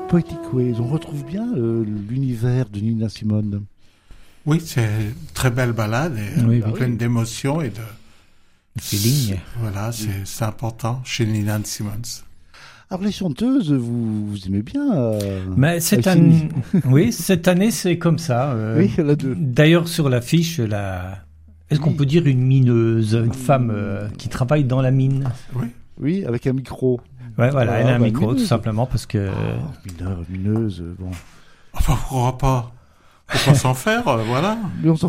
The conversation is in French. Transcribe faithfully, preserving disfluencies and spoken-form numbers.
Poetic Ways, on retrouve bien euh, l'univers de Nina Simone. Oui, c'est une très belle balade, et oui, euh, oui. pleine d'émotions et de... Feeling. Voilà, c'est, c'est important chez Nina Simone. Alors les chanteuses, vous, vous aimez bien euh, Mais cette Alchimie. année, oui, cette année c'est comme ça. euh, Oui, il y en a deux. D'ailleurs sur l'affiche, la... est-ce qu'on Oui. peut dire une mineuse, une femme euh, qui travaille dans la mine? Oui. Oui, avec un micro. Ouais, voilà, Ah, elle a un bah, micro mineuse. tout simplement parce que. Oh, mineur, mineuse, bon. Enfin, pourquoi pas? Faut pas s'en faire, euh, voilà. Mais on s'en